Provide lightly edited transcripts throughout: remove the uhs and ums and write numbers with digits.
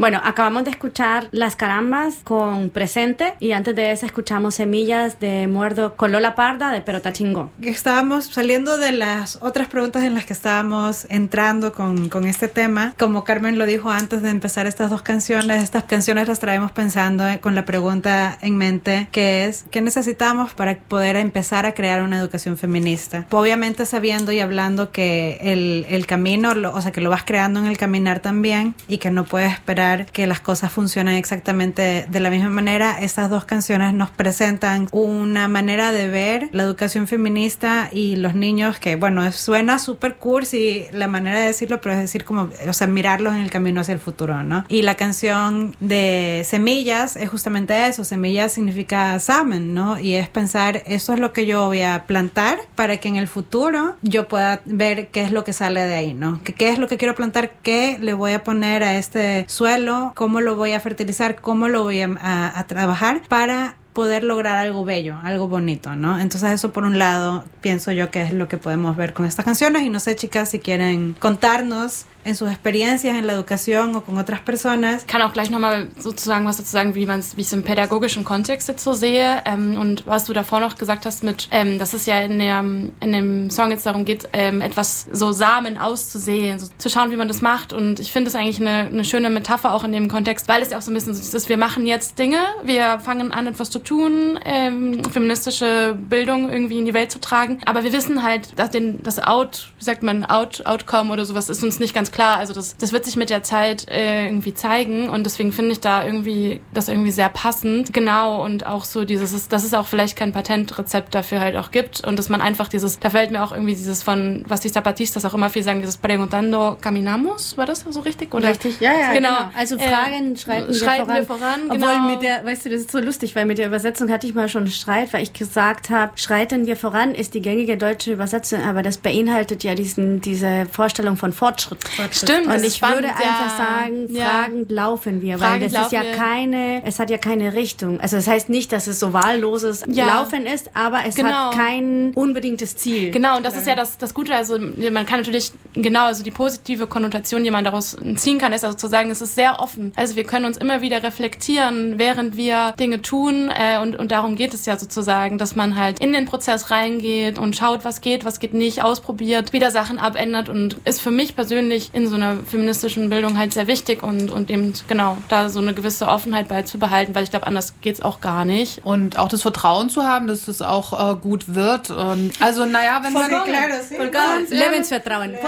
Bueno, acabamos de escuchar Las Carambas con Presente y antes de eso escuchamos Semillas de Muerdo con Lola Parda de Pero Tá Chingón. Estábamos saliendo de las otras preguntas en las que estábamos entrando con este tema. Como Carmen lo dijo antes de empezar estas canciones las traemos pensando con la pregunta en mente, que es ¿qué necesitamos para poder empezar a crear una educación feminista? Obviamente sabiendo y hablando que el camino, o sea, que lo vas creando en el caminar también y que no puedes esperar que las cosas funcionen exactamente de la misma manera. Estas dos canciones nos presentan una manera de ver la educación feminista y los niños que, bueno, suena súper cursi la manera de decirlo, pero es decir como, o sea, mirarlos en el camino hacia el futuro, ¿no? Y la canción de Semillas es justamente eso. Semillas significa samen, ¿no? Y es pensar, eso es lo que yo voy a plantar para que en el futuro yo pueda ver qué es lo que sale de ahí, ¿no? ¿Qué es lo que quiero plantar? ¿Qué le voy a poner a este suelo? ¿Cómo lo voy a fertilizar? ¿Cómo lo voy a trabajar para poder lograr algo bello, algo bonito, ¿no? Entonces eso por un lado pienso yo que es lo que podemos ver con estas canciones y no sé, chicas, si quieren contarnos en sus experiencias en la educación o con otras personas. Ich kann auch gleich nochmal sozusagen wie ich es im pädagogischen Kontext jetzt so sehe und was du davor noch gesagt hast mit, dass es ja in dem Song jetzt darum geht, etwas so Samen auszusehen, so zu schauen, wie man das macht und ich finde es eigentlich eine schöne Metapher auch in dem Kontext, weil es ja auch so ein bisschen so ist, wir machen jetzt Dinge, wir fangen an etwas zu tun, feministische Bildung irgendwie in die Welt zu tragen, aber wir wissen halt, dass Outcome oder sowas ist uns nicht ganz klar, also das wird sich mit der Zeit irgendwie zeigen und deswegen finde ich da das irgendwie sehr passend. Genau, und auch so dass es auch vielleicht kein Patentrezept dafür halt auch gibt und dass man einfach da fällt mir auch irgendwie dieses von, was die Zapatistas auch immer viel sagen, dieses Preguntando caminamos, war das so richtig? Oder? Richtig, ja, genau. Also Fragen schreiten wir voran. Genau. Obwohl weißt du, das ist so lustig, weil mit der Übersetzung hatte ich mal schon einen Streit, weil ich gesagt habe, schreiten wir voran ist die gängige deutsche Übersetzung, aber das beinhaltet ja diese Vorstellung von Fortschritt. Stimmt. Und ich würde einfach sagen, fragend laufen wir, weil das ist ja es hat ja keine Richtung. Also das heißt nicht, dass es so wahlloses Laufen ist, aber es hat kein unbedingtes Ziel. Genau, und das ist ja das Gute, also man kann natürlich, also die positive Konnotation, die man daraus ziehen kann, ist also zu sagen, es ist sehr offen. Also wir können uns immer wieder reflektieren, während wir Dinge tun und darum geht es ja sozusagen, dass man halt in den Prozess reingeht und schaut, was geht nicht, ausprobiert, wieder Sachen abändert und ist für mich persönlich in so einer feministischen Bildung halt sehr wichtig und eben genau da so eine gewisse Offenheit beizubehalten, weil ich glaube, anders geht's auch gar nicht. Und auch das Vertrauen zu haben, dass das auch gut wird. Und also naja, wenn man... Lebensvertrauen.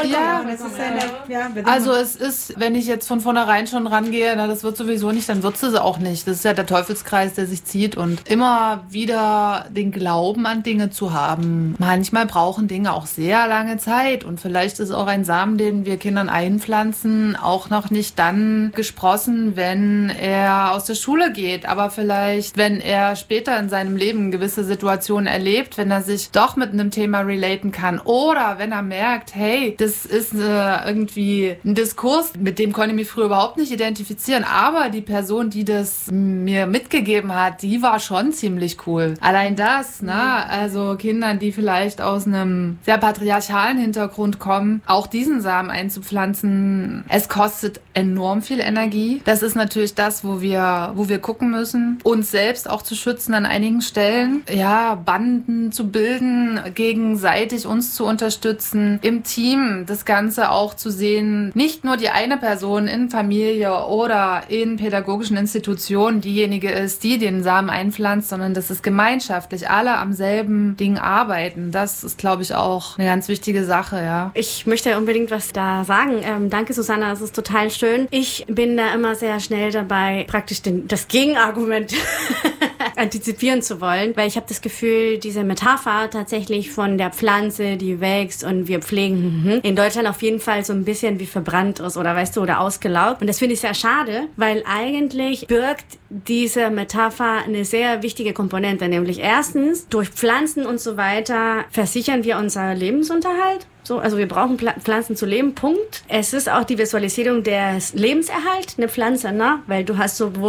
Also es ist, wenn ich jetzt von vornherein schon rangehe, das wird sowieso nicht, dann wird es auch nicht. Das ist ja der Teufelskreis, der sich zieht und immer wieder den Glauben an Dinge zu haben. Manchmal brauchen Dinge auch sehr lange Zeit und vielleicht ist auch ein Samen, den wir Kindern einpflanzen, auch noch nicht dann gesprossen, wenn er aus der Schule geht, aber vielleicht, wenn er später in seinem Leben gewisse Situationen erlebt, wenn er sich doch mit einem Thema relaten kann oder wenn er merkt, hey, das ist irgendwie ein Diskurs, mit dem konnte ich mich früher überhaupt nicht identifizieren, aber die Person, die das mir mitgegeben hat, die war schon ziemlich cool. Allein das, ne, also Kindern, die vielleicht aus einem sehr patriarchalen Hintergrund kommen, auch diesen Samen einzupflanzen, es kostet enorm viel Energie. Das ist natürlich das, wo wir gucken müssen, uns selbst auch zu schützen an einigen Stellen, ja, Banden zu bilden, gegenseitig uns zu unterstützen, im Team das Ganze auch zu sehen, nicht nur die eine Person in Familie oder in pädagogischen Institutionen diejenige ist, die den Samen einpflanzt, sondern dass es gemeinschaftlich alle am selben Ding arbeiten. Das ist, glaube ich, auch eine ganz wichtige Sache, ja. Ich möchte unbedingt was da sagen. Danke, Susanna, das ist total schön. Ich bin da immer sehr schnell dabei, praktisch das Gegenargument antizipieren zu wollen, weil ich habe das Gefühl, diese Metapher tatsächlich von der Pflanze, die wächst und wir pflegen, in Deutschland auf jeden Fall so ein bisschen wie verbrannt ist oder weißt du, oder ausgelaugt. Und das finde ich sehr schade, weil eigentlich birgt diese Metapher eine sehr wichtige Komponente, nämlich erstens, durch Pflanzen und so weiter versichern wir unser Lebensunterhalt. So, also wir brauchen Pflanzen zu leben, Punkt. Es ist auch die Visualisierung des Lebenserhalt, eine Pflanze, ne? Weil du hast sowohl